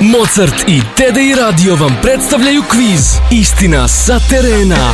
Mozart i TDI Radio vam predstavljaju kviz Istina sa terena.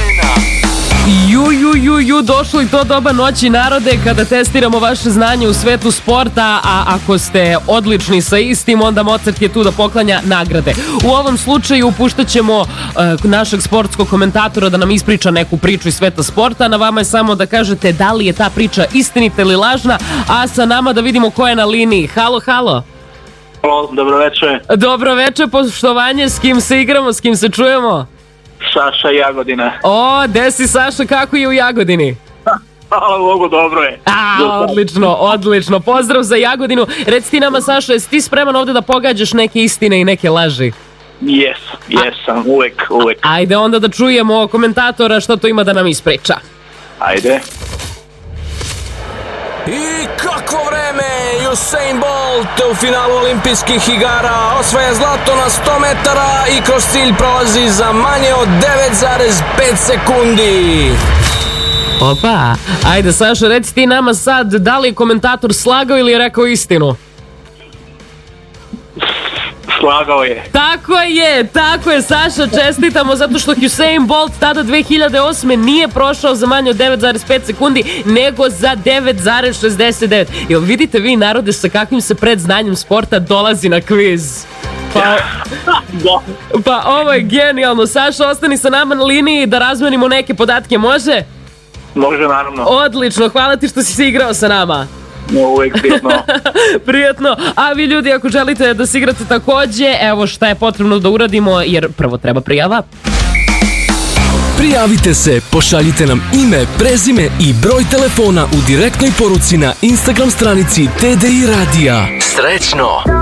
Došlo i to doba noći narode kada testiramo vaše znanje u svetu sporta, a ako ste odlični sa istim, onda Mozart je tu da poklanja nagrade. U ovom slučaju puštat ćemo našeg sportskog komentatora da nam ispriča neku priču iz sveta sporta. Na vama je samo da kažete da li je ta priča istinita ili lažna, a sa nama da vidimo ko je na liniji. Halo. Halo, dobro večer. Dobro večer, poštovanje, s kim se igramo, s kim se čujemo? Saša Jagodina. O, gde si Saša, kako je u Jagodini? Hvala Bogu, dobro je. Odlično. Pozdrav za Jagodinu. Reci ti nama, Saša, jesi ti spreman ovde da pogađaš neke istine i neke laži? Jesam, uvek. Ajde onda da čujemo komentatora što to ima da nam ispriča. Ajde. I kakvo vreme! Usain Bolt u finalu olimpijskih igara osvaja zlato na 100 metara i kroz cilj prolazi za manje od 9,5 sekundi. Opa, ajde Saša, reci ti nama sad da li je komentator slagao ili je rekao istinu? Slagao je. Tako je Saša, čestitamo zato što Usain Bolt tada 2008. nije prošao za manje od 9,5 sekundi nego za 9,69. Jel vidite vi narode sa kakvim se predznanjem sporta dolazi na kviz? Pa ovo je genijalno. Saša, ostani sa nama na liniji da razmenimo neke podatke, može? Može, naravno. Odlično, hvala ti što si se igrao sa nama. Uvijek Prijatno. A vi ljudi, ako želite da se igrate takođe, evo šta je potrebno da uradimo, jer prvo treba prijava. Prijavite se, pošaljite nam ime, prezime i broj telefona u direktnoj poruci na Instagram stranici TDI Radija. Srećno!